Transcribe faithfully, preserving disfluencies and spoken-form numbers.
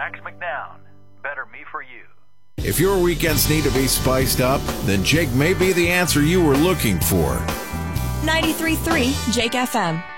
Max McNown. Better me for you. If your weekends need to be spiced up, then Jake may be the answer you were looking for. ninety-three point three Jake F M.